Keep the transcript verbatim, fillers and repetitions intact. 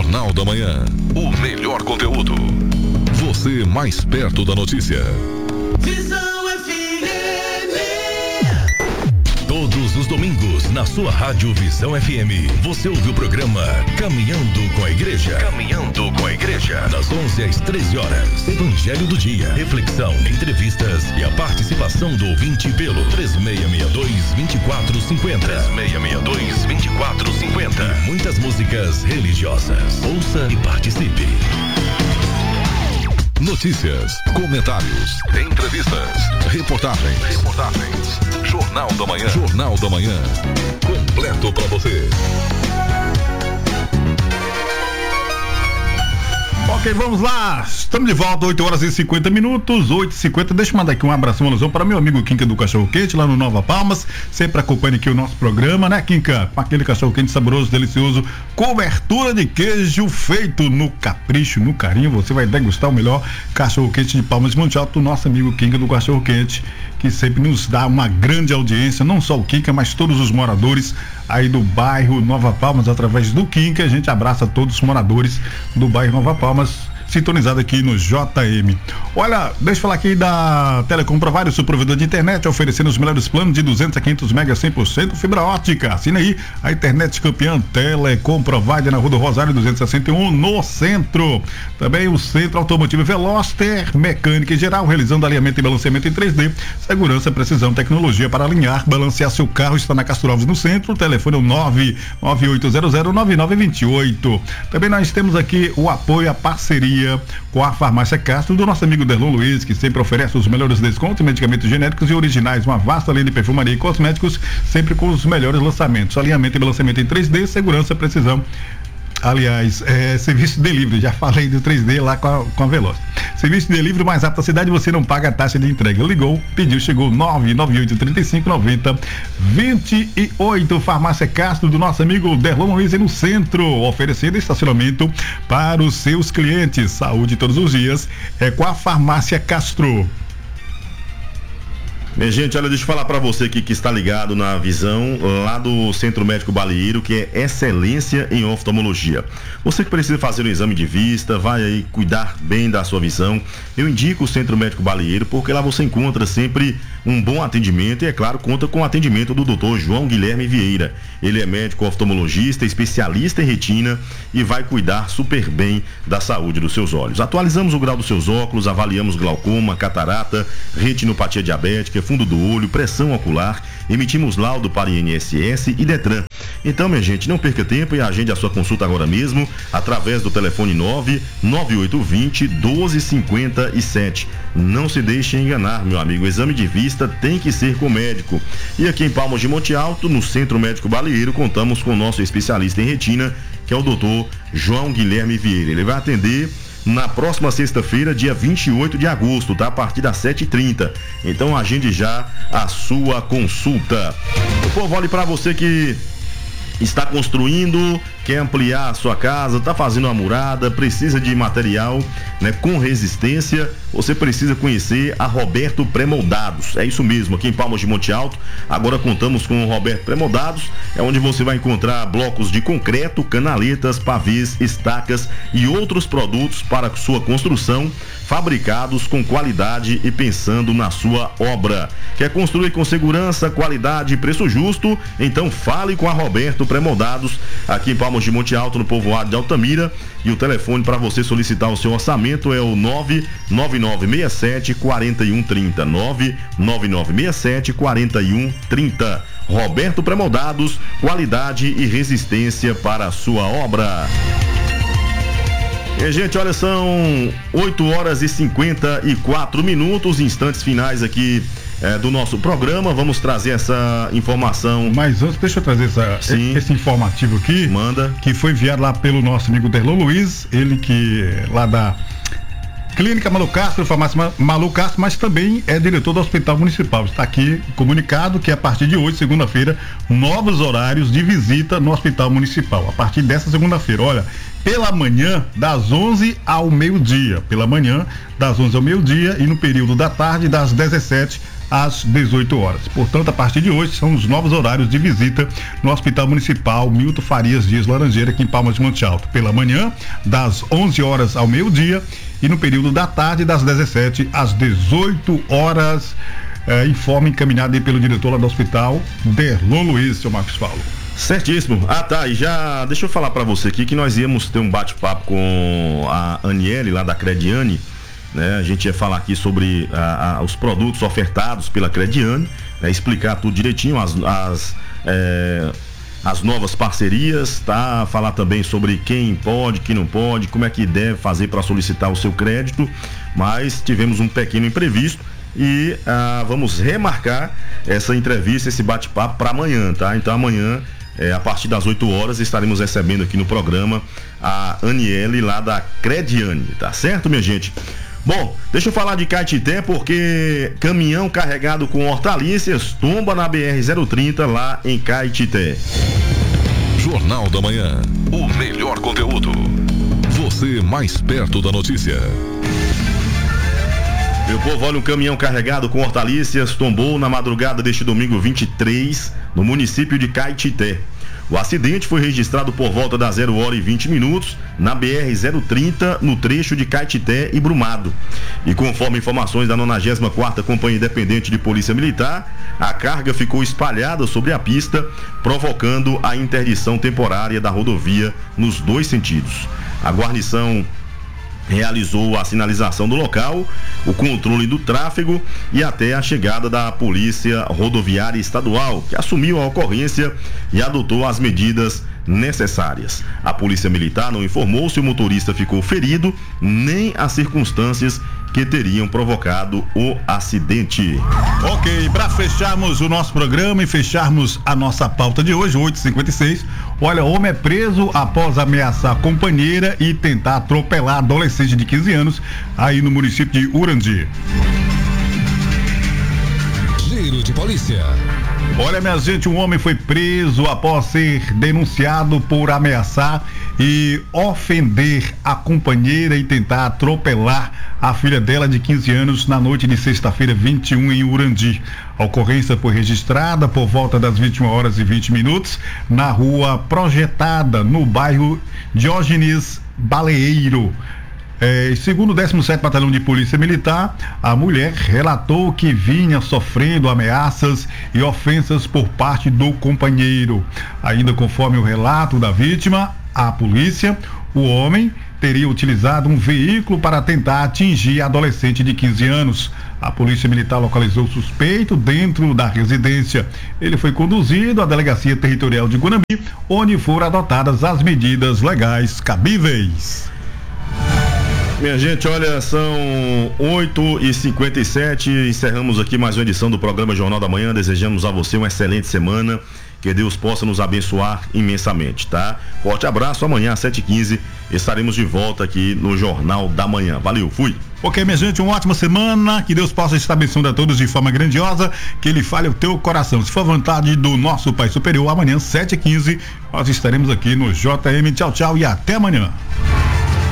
Jornal da Manhã. O melhor conteúdo. Você mais perto da notícia. Visão F M. Todos os domingos, na sua rádio Visão F M, você ouve o programa Caminhando com a Igreja. Caminhando com a Igreja. Das onze às treze horas. Evangelho do dia, reflexão, entrevistas e a participação do ouvinte pelo três seis seis dois, dois quatro cinco zero. três seis seis dois, dois quatro cinco zero. E muitas músicas religiosas. Ouça e participe. Notícias, comentários, entrevistas, reportagens, reportagens. Jornal da Manhã. Jornal da Manhã. Completo para você. Ok, vamos lá. Estamos de volta, oito horas e cinquenta minutos, oito e cinquenta. Deixa eu mandar aqui um abraço, uma alusão para meu amigo Quinca do Cachorro Quente, lá no Nova Palmas. Sempre acompanha aqui o nosso programa, né, Quinca? Com aquele cachorro quente saboroso, delicioso, cobertura de queijo feito no capricho, no carinho. Você vai degustar o melhor cachorro quente de Palmas de Monte Alto, do nosso amigo Quinca do Cachorro Quente, que sempre nos dá uma grande audiência, não só o Quinca, mas todos os moradores aí do bairro Nova Palmas, através do Quinca. A gente abraça todos os moradores do bairro Nova Palmas, sintonizado aqui no J M. Olha, deixa eu falar aqui da Telecom Provider, seu provedor de internet, oferecendo os melhores planos de duzentos a quinhentos megas, cem por cento fibra ótica. Assina aí a internet campeã Telecom Provider, na Rua do Rosário duzentos e sessenta e um, no centro. Também o Centro Automotivo Veloster, mecânica em geral, realizando alinhamento e balanceamento em três D, segurança, precisão, tecnologia para alinhar, balancear seu carro. Está na Castro Alves, no centro. O telefone é o nove nove oito zero zero, nove nove dois oito. Também nós temos aqui o apoio, a parceria com a Farmácia Castro, do nosso amigo Derlon Luiz, que sempre oferece os melhores descontos em medicamentos genéricos e originais, uma vasta linha de perfumaria e cosméticos, sempre com os melhores lançamentos, alinhamento e balanceamento em três D, segurança, precisão. Aliás, é, serviço de delivery, já falei do três D lá com a, com a Veloz. Serviço de delivery mais rápido da cidade, você não paga a taxa de entrega. Ligou, pediu, chegou, nove nove oito, três cinco, nove zero dois oito. Farmácia Castro, do nosso amigo Derlon Luiz, no centro, oferecendo estacionamento para os seus clientes. Saúde todos os dias é com a Farmácia Castro. Minha gente, olha, deixa eu falar pra você aqui que está ligado na Visão, lá do Centro Médico Balieiro, que é excelência em oftalmologia. Você que precisa fazer um exame de vista, vai aí cuidar bem da sua visão, eu indico o Centro Médico Balieiro, porque lá você encontra sempre um bom atendimento e, é claro, conta com o atendimento do doutor João Guilherme Vieira. Ele é médico oftalmologista, especialista em retina e vai cuidar super bem da saúde dos seus olhos. Atualizamos o grau dos seus óculos, avaliamos glaucoma, catarata, retinopatia diabética, fundo do olho, pressão ocular, emitimos laudo para I N S S e Detran. Então, minha gente, não perca tempo e agende a sua consulta agora mesmo através do telefone nove nove oito dois zero, doze cinquenta e sete. Não se deixe enganar, meu amigo, o exame de vista tem que ser com o médico. E aqui em Palmas de Monte Alto, no Centro Médico Balieiro, contamos com o nosso especialista em retina, que é o doutor João Guilherme Vieira. Ele vai atender na próxima sexta-feira, dia vinte e oito de agosto, tá? A partir das sete e trinta. Então agende já a sua consulta. O povo, olhe para você que está construindo, quer ampliar a sua casa, está fazendo uma murada, precisa de material, né, com resistência. Você precisa conhecer a Roberto Pré-Moldados. É isso mesmo, aqui em Palmas de Monte Alto. Agora contamos com o Roberto Pré-Moldados, é onde você vai encontrar blocos de concreto, canaletas, pavês, estacas e outros produtos para sua construção, fabricados com qualidade e pensando na sua obra. Quer construir com segurança, qualidade e preço justo? Então fale com a Roberto Pré-Moldados, aqui em Palmas de Monte Alto, no povoado de Altamira. E o telefone para você solicitar o seu orçamento é o nove nove nove seis sete, quatro um três zero, nove nove nove seis sete, quatro um três zero. Roberto Pré-Moldados, qualidade e resistência para a sua obra. E, gente, olha, são oito horas e cinquenta e quatro minutos, instantes finais aqui é, do nosso programa. Vamos trazer essa informação. Mas antes, deixa eu trazer essa, esse informativo aqui. Manda. Que foi enviado lá pelo nosso amigo Derlon Luiz, ele que lá da Clínica Malu Castro, farmácia Malu Castro, mas também é diretor do Hospital Municipal. Está aqui comunicado que a partir de hoje, segunda-feira, novos horários de visita no Hospital Municipal. A partir dessa segunda-feira, olha, pela manhã, das onze ao meio-dia. Pela manhã, das onze ao meio-dia, e no período da tarde, das dezessete às dezoito horas. Portanto, a partir de hoje são os novos horários de visita no Hospital Municipal Milton Farias Dias Laranjeira, aqui em Palmas de Monte Alto. Pela manhã, das onze horas ao meio-dia, e no período da tarde, das dezessete às dezoito horas. É, informe encaminhado aí pelo diretor lá do hospital, Derlon Luiz, seu Marcos Paulo. Certíssimo. Ah, tá, e já deixa eu falar pra você aqui que nós íamos ter um bate-papo com a Aniele lá da Crediane, né? A gente ia falar aqui sobre a, a, os produtos ofertados pela Crediane, né? Explicar tudo direitinho, as, as, é, as novas parcerias, tá? Falar também sobre quem pode, quem não pode, como é que deve fazer para solicitar o seu crédito, mas tivemos um pequeno imprevisto e ah, vamos remarcar essa entrevista, esse bate-papo para amanhã, tá? Então amanhã, é, a partir das oito horas, estaremos recebendo aqui no programa a Aniele lá da Crediane, tá certo, minha gente? Bom, deixa eu falar de Caetité, porque caminhão carregado com hortaliças tomba na B R zero trinta lá em Caetité. Jornal da Manhã, o melhor conteúdo. Você mais perto da notícia. Meu povo, olha, um caminhão carregado com hortaliças tombou na madrugada deste domingo vinte e três, no município de Caetité. O acidente foi registrado por volta das zero hora e vinte minutos na B R zero trinta, no trecho de Caetité e Brumado. E conforme informações da nonagésima quarta Companhia Independente de Polícia Militar, a carga ficou espalhada sobre a pista, provocando a interdição temporária da rodovia nos dois sentidos. A guarnição realizou a sinalização do local, o controle do tráfego e até a chegada da Polícia Rodoviária Estadual, que assumiu a ocorrência e adotou as medidas necessárias. A Polícia Militar não informou se o motorista ficou ferido, nem as circunstâncias que teriam provocado o acidente. Ok, para fecharmos o nosso programa e fecharmos a nossa pauta de hoje, oito e cinquenta e seis, olha, homem é preso após ameaçar companheira e tentar atropelar adolescente de quinze anos aí no município de Urandi. Giro de polícia. Olha, minha gente, um homem foi preso após ser denunciado por ameaçar e ofender a companheira e tentar atropelar a filha dela de quinze anos na noite de sexta-feira, vinte e um, em Urandi. A ocorrência foi registrada por volta das vinte e uma horas e vinte minutos na rua Projetada, no bairro Diógenes Baleeiro. É, segundo o décimo sétimo Batalhão de Polícia Militar, a mulher relatou que vinha sofrendo ameaças e ofensas por parte do companheiro. Ainda conforme o relato da vítima, a polícia, o homem teria utilizado um veículo para tentar atingir a adolescente de quinze anos. A Polícia Militar localizou o suspeito dentro da residência. Ele foi conduzido à Delegacia Territorial de Guanambi, onde foram adotadas as medidas legais cabíveis. Minha gente, olha, são oito e cinquenta e sete, encerramos aqui mais uma edição do programa Jornal da Manhã. Desejamos a você uma excelente semana, que Deus possa nos abençoar imensamente, tá? Forte abraço, amanhã às sete e quinze estaremos de volta aqui no Jornal da Manhã. Valeu, fui! Ok, minha gente, uma ótima semana, que Deus possa estar abençoando a todos de forma grandiosa, que Ele fale o teu coração. Se for vontade do nosso Pai Superior, amanhã às sete e quinze nós estaremos aqui no J M. Tchau, tchau e até amanhã.